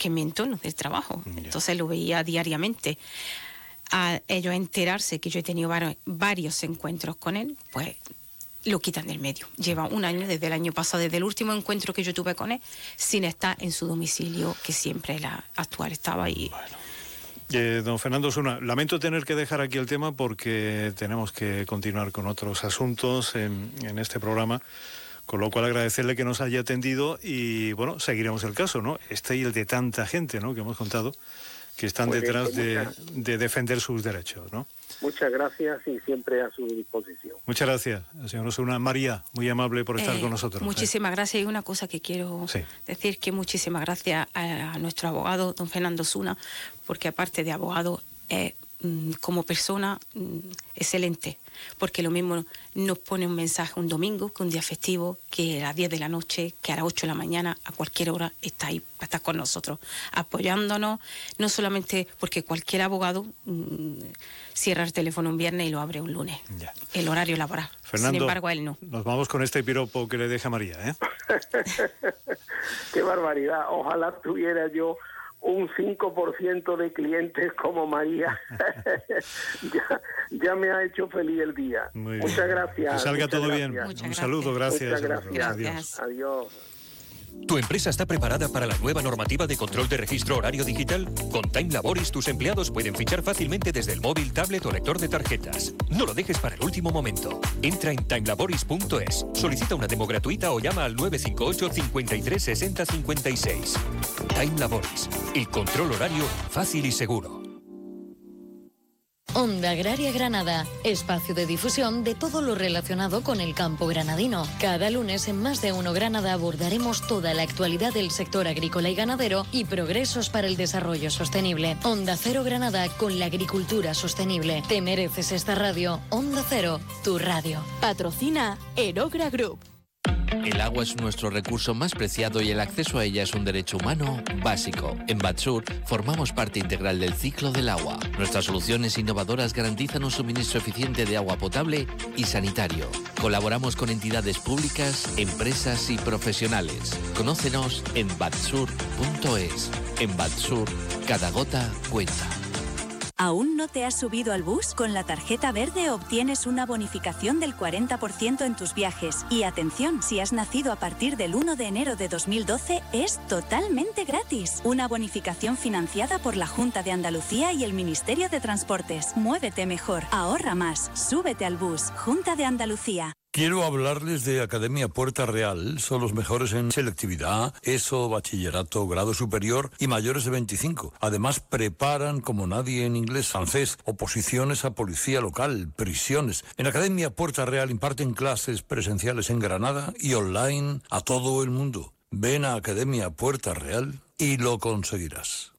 que es mi entorno del trabajo. Entonces lo veía diariamente. A ellos enterarse que yo he tenido varios encuentros con él, pues lo quitan del medio. Lleva un año, desde el año pasado, desde el último encuentro que yo tuve con él, sin estar en su domicilio, que siempre la actual estaba ahí. Bueno. Don Fernando Osuna, lamento tener que dejar aquí el tema porque tenemos que continuar con otros asuntos en este programa, con lo cual agradecerle que nos haya atendido y, bueno, seguiremos el caso, ¿no? Este y el de tanta gente, ¿no?, que hemos contado, que están detrás de defender sus derechos, ¿no? Muchas gracias y siempre a su disposición. Muchas gracias, señor Osuna. María, muy amable por estar con nosotros. Muchísimas gracias. Y una cosa que quiero decir, que muchísimas gracias a nuestro abogado, don Fernando Osuna, porque aparte de abogado, como persona, excelente. Porque lo mismo nos pone un mensaje un domingo, que un día festivo, que a las 10 de la noche, que a las 8 de la mañana, a cualquier hora está ahí, para estar con nosotros, apoyándonos, no solamente porque cualquier abogado cierra el teléfono un viernes y lo abre un lunes, el horario laboral. Fernando, sin embargo, él no. Nos vamos con este piropo que le deja María, ¿eh? Qué barbaridad. Ojalá tuviera yo un 5% de clientes como María. ya me ha hecho feliz el día. Muchas gracias. Que salga todo bien. Un saludo, gracias. Muchas gracias. Adiós. Adiós. ¿Tu empresa está preparada para la nueva normativa de control de registro horario digital? Con Time Laboris, tus empleados pueden fichar fácilmente desde el móvil, tablet o lector de tarjetas. No lo dejes para el último momento. Entra en timelaboris.es, solicita una demo gratuita o llama al 958 53 60 56. Time Laboris, el control horario fácil y seguro. Onda Agraria Granada, espacio de difusión de todo lo relacionado con el campo granadino. Cada lunes en Más de Uno Granada abordaremos toda la actualidad del sector agrícola y ganadero y progresos para el desarrollo sostenible. Onda Cero Granada con la agricultura sostenible. Te mereces esta radio. Onda Cero, tu radio. Patrocina Erogra Group. El agua es nuestro recurso más preciado y el acceso a ella es un derecho humano básico. En Batsur formamos parte integral del ciclo del agua. Nuestras soluciones innovadoras garantizan un suministro eficiente de agua potable y sanitario. Colaboramos con entidades públicas, empresas y profesionales. Conócenos en batsur.es. En Batsur, cada gota cuenta. ¿Aún no te has subido al bus? Con la tarjeta verde obtienes una bonificación del 40% en tus viajes. Y atención, si has nacido a partir del 1 de enero de 2012, es totalmente gratis. Una bonificación financiada por la Junta de Andalucía y el Ministerio de Transportes. Muévete mejor, ahorra más, súbete al bus. Junta de Andalucía. Quiero hablarles de Academia Puerta Real. Son los mejores en selectividad, ESO, bachillerato, grado superior y mayores de 25. Además, preparan como nadie en inglés, francés, oposiciones a policía local, prisiones. En Academia Puerta Real imparten clases presenciales en Granada y online a todo el mundo. Ven a Academia Puerta Real y lo conseguirás.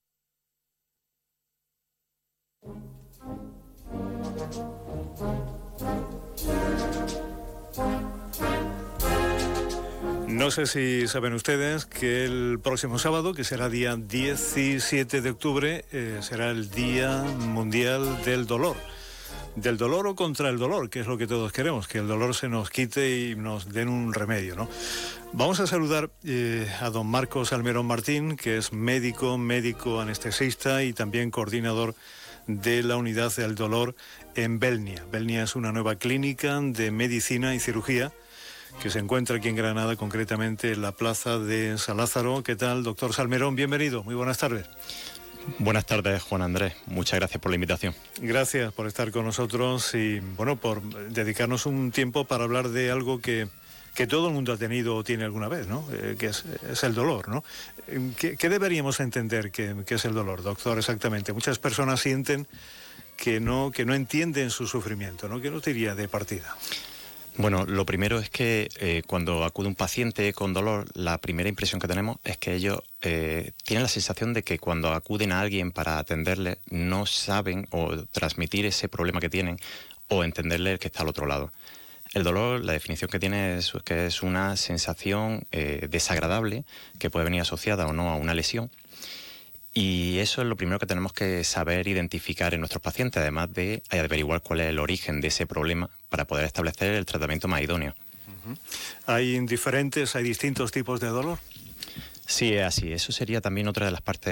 No sé si saben ustedes que el próximo sábado, que será día 17 de octubre, será el Día Mundial del Dolor. Del dolor o contra el dolor, que es lo que todos queremos, que el dolor se nos quite y nos den un remedio, ¿no? Vamos a saludar a don Marcos Almerón Martín, que es médico anestesista y también coordinador de la unidad del dolor en Belnia. Belnia es una nueva clínica de medicina y cirugía que se encuentra aquí en Granada, concretamente en la plaza de San Lázaro. ¿Qué tal, doctor Salmerón? Bienvenido, muy buenas tardes. Buenas tardes, Juan Andrés. Muchas gracias por la invitación. Gracias por estar con nosotros y, bueno, por dedicarnos un tiempo para hablar de algo que todo el mundo ha tenido o tiene alguna vez, ¿no? Que es el dolor, ¿no? ¿Qué deberíamos entender que es el dolor, doctor, exactamente? Muchas personas sienten que no entienden su sufrimiento, ¿no? ¿Qué nos diría de partida? Bueno, lo primero es que cuando acude un paciente con dolor, la primera impresión que tenemos es que ellos tienen la sensación de que cuando acuden a alguien para atenderle no saben o transmitir ese problema que tienen o entenderle el que está al otro lado. El dolor, la definición que tiene es que es una sensación desagradable que puede venir asociada o no a una lesión. Y eso es lo primero que tenemos que saber identificar en nuestros pacientes, además de averiguar cuál es el origen de ese problema para poder establecer el tratamiento más idóneo. ¿Hay distintos tipos de dolor? Sí, es así. Eso sería también otra de las partes